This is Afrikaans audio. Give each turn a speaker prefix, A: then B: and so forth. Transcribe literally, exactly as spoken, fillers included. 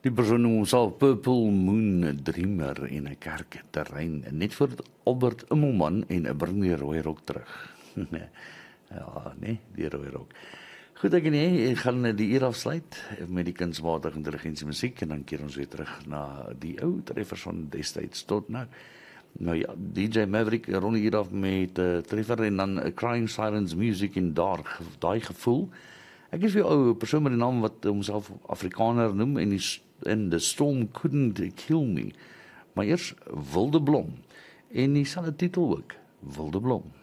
A: Die persoon noem homself Purple Moon Dreamer in 'n kerkterrein, net voor Albert Immelman en 'n bring die rooi rok terug. Ja, nee, die rooi rok. Goed, ek en jy, ek gaan die uur afsluit met die kunsmatige intelligensie musiek en dan keer ons weer terug na die ou treffers van destyds tot nou. Nou ja, D J Maverick rond hier af met uh, treffer en dan uh, Crying Silence Music en daar, daai gevoel. Ek is vir ou persoon met die naam wat homself Afrikaner noem en die, en The Storm Couldn't Kill Me. Maar eers Wilde Blom en dieselfde titel ook, Wilde Blom.